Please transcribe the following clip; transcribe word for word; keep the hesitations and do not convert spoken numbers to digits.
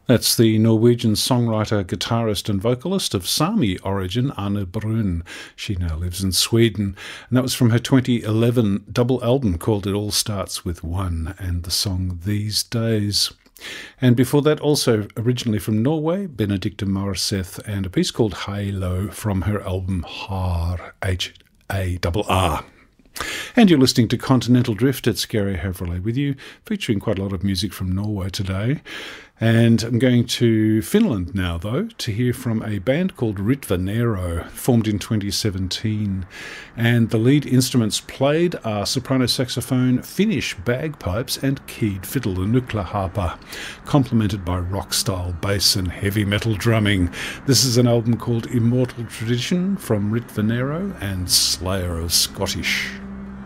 That's the Norwegian songwriter, guitarist and vocalist of Sami origin, Anne Brun. She now lives in Sweden. And that was from her twenty eleven double album called It All Starts With One, and the song These Days. And before that, also originally from Norway, Benedicte Marseth, and a piece called Halo from her album Har, H A R R. And you're listening to Continental Drift at Scary Chevrolet with you, featuring quite a lot of music from Norway today. And I'm going to Finland now, though, to hear from a band called Ritva Nero, formed in twenty seventeen. And the lead instruments played are soprano saxophone, Finnish bagpipes, and keyed fiddle, the nucleharpa, complemented by rock-style bass and heavy metal drumming. This is an album called Immortal Tradition from Ritva Nero and Slayer of Scottish.